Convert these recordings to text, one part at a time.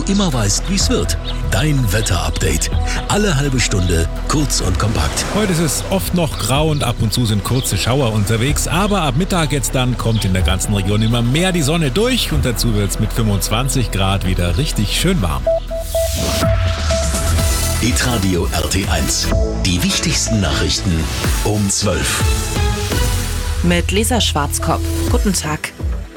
immer weißt, wie es wird. Dein Wetterupdate. Alle halbe Stunde, kurz und kompakt. Heute ist es oft noch grau und ab und zu sind kurze Schauer unterwegs, aber ab Mittag jetzt dann kommt in der ganzen Region immer mehr die Sonne durch und dazu wird es mit 25 Grad wieder richtig schön warm. Hitradio RT1. Die wichtigsten Nachrichten um 12. Mit Lisa Schwarzkopf. Guten Tag.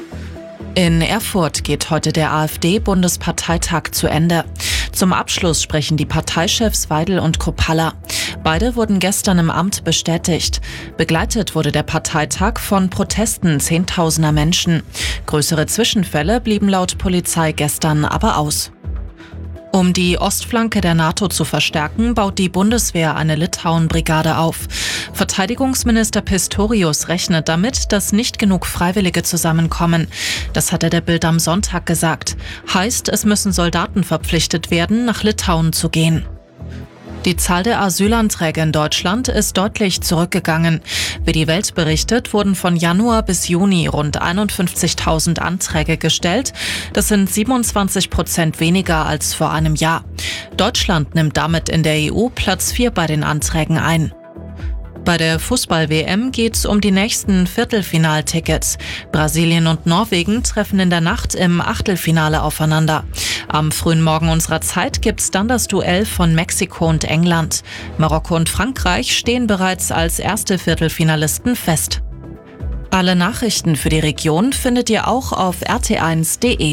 In Erfurt geht heute der AfD-Bundesparteitag zu Ende. Zum Abschluss sprechen die Parteichefs Weidel und Kruppalla. Beide wurden gestern im Amt bestätigt. Begleitet wurde der Parteitag von Protesten Zehntausender Menschen. Größere Zwischenfälle blieben laut Polizei gestern aber aus. Um die Ostflanke der NATO zu verstärken, baut die Bundeswehr eine Litauen-Brigade auf. Verteidigungsminister Pistorius rechnet damit, dass nicht genug Freiwillige zusammenkommen. Das hat er der Bild am Sonntag gesagt. Heißt, es müssen Soldaten verpflichtet werden, nach Litauen zu gehen. Die Zahl der Asylanträge in Deutschland ist deutlich zurückgegangen. Wie die Welt berichtet, wurden von Januar bis Juni rund 51.000 Anträge gestellt. Das sind 27% weniger als vor einem Jahr. Deutschland nimmt damit in der EU Platz 4 bei den Anträgen ein. Bei der Fußball-WM geht es um die nächsten Viertelfinaltickets. Brasilien und Norwegen treffen in der Nacht im Achtelfinale aufeinander. Am frühen Morgen unserer Zeit gibt's dann das Duell von Mexiko und England. Marokko und Frankreich stehen bereits als erste Viertelfinalisten fest. Alle Nachrichten für die Region findet ihr auch auf rt1.de.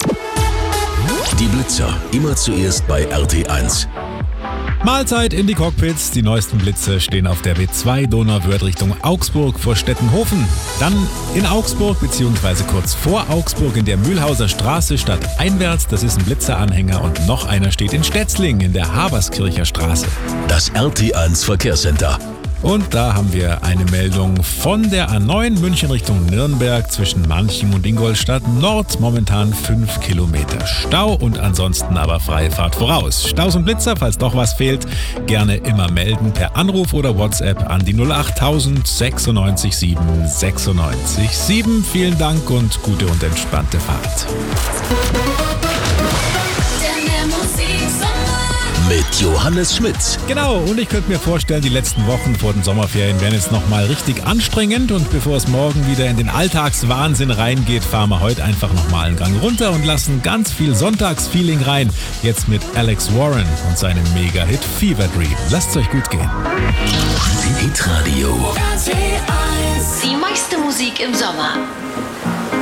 Die Blitzer, immer zuerst bei RT1. Mahlzeit in die Cockpits. Die neuesten Blitze stehen auf der B2 Donauwörth Richtung Augsburg vor Stettenhofen. Dann in Augsburg bzw. kurz vor Augsburg in der Mühlhauser Straße stadteinwärts. Das ist ein Blitzeranhänger und noch einer steht in Stetzling in der Haberskircher Straße. Das RT1 Verkehrscenter. Und da haben wir eine Meldung von der A9 München Richtung Nürnberg zwischen Manching und Ingolstadt Nord. Momentan 5 Kilometer Stau und ansonsten aber freie Fahrt voraus. Staus und Blitzer, falls doch was fehlt, gerne immer melden per Anruf oder WhatsApp an die 08000 96 7 96 7. Vielen Dank und gute und entspannte Fahrt. Mit Johannes Schmitz. Genau, und ich könnte mir vorstellen, die letzten Wochen vor den Sommerferien werden jetzt nochmal richtig anstrengend. Und bevor es morgen wieder in den Alltagswahnsinn reingeht, fahren wir heute einfach nochmal einen Gang runter und lassen ganz viel Sonntagsfeeling rein. Jetzt mit Alex Warren und seinem Mega-Hit Fever Dream. Lasst es euch gut gehen. Hitradio. Die meiste Musik im Sommer.